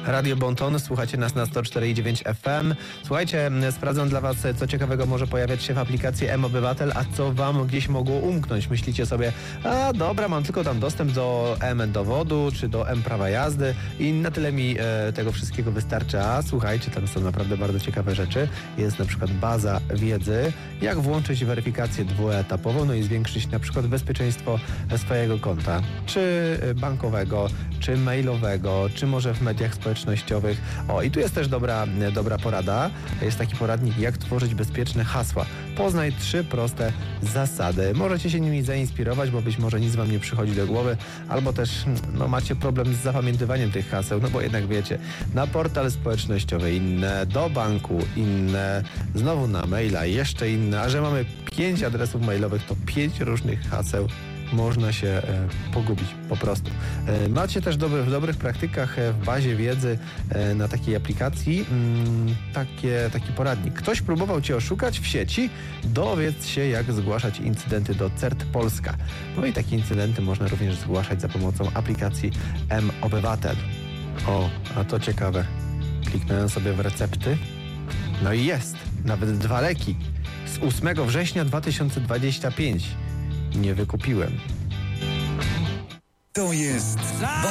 Radio Bonton, słuchacie nas na 104,9 FM. Słuchajcie, sprawdzam dla Was, co ciekawego może pojawiać się w aplikacji mObywatel, a co Wam gdzieś mogło umknąć. Myślicie sobie, a dobra, mam tylko tam dostęp do dowodu, czy do prawa jazdy i na tyle mi tego wszystkiego wystarczy. A słuchajcie, tam są naprawdę bardzo ciekawe rzeczy. Jest na przykład baza wiedzy, jak włączyć weryfikację dwuetapową, no i zwiększyć na przykład bezpieczeństwo swojego konta, czy bankowego, czy mailowego, czy może w mediach społecznościowych. O, i tu jest też dobra porada. Jest taki poradnik, jak tworzyć bezpieczne hasła. Poznaj 3 proste zasady. Możecie się nimi zainspirować, bo być może nic Wam nie przychodzi do głowy, albo też macie problem z zapamiętywaniem tych haseł, no bo jednak wiecie, na portal społecznościowy inne, do banku inne, znowu na maila jeszcze inne, a że mamy 5 adresów mailowych, to 5 różnych haseł. Można się pogubić po prostu. Macie też w dobrych praktykach w bazie wiedzy na takiej aplikacji taki poradnik. Ktoś próbował Cię oszukać w sieci? Dowiedz się, jak zgłaszać incydenty do CERT Polska. No i takie incydenty można również zgłaszać za pomocą aplikacji mObywatel. O, a to ciekawe. Kliknąłem sobie w recepty. No i jest. Nawet 2 leki. Z 8 września 2025. Nie wykupiłem. To jest